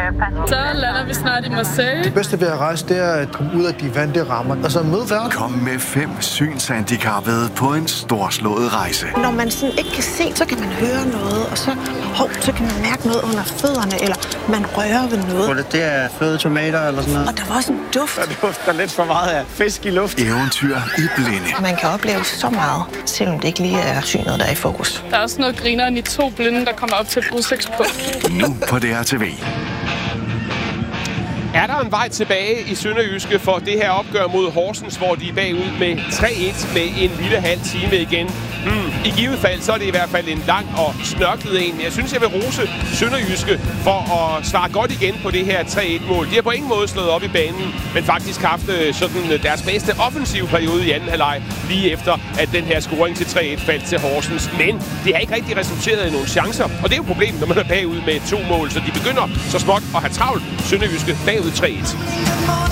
Så lander vi snart i Marseille. Det bedste ved at rejse, det er at komme ud af de vante rammer. Og så møde verden. Kom med 5 synshandicappede på en storslået rejse. Når man sådan ikke kan se, så kan man høre noget, og så kan man mærke noget under fødderne, eller man rører ved noget. Det er fløde tomater eller sådan noget. Og der var også en duft. Der dufter lidt for meget af fisk i luft. Eventyr i blinde. Man kan opleve så meget, selvom det ikke lige er synet, der er i fokus. Der er også noget grineren i 2 blinde, der kommer op til et udsigtspunkt. Nu på DRTV. Er der en vej tilbage i Sønderjyske for det her opgør mod Horsens, hvor de er bagud med 3-1 med en lille halv time igen? I givet fald, så er det i hvert fald en lang og snørklet en. Jeg synes, jeg vil rose Sønderjyske for at svare godt igen på det her 3-1-mål. De har på ingen måde slået op i banen, men faktisk haft sådan deres bedste offensive periode i anden halvleg, lige efter at den her scoring til 3-1 faldt til Horsens. Men det har ikke rigtig resulteret i nogle chancer, og det er jo problemet, når man er bagud med 2 mål, så de begynder så småt at have travlt. Sønderjyske bagud 3-1.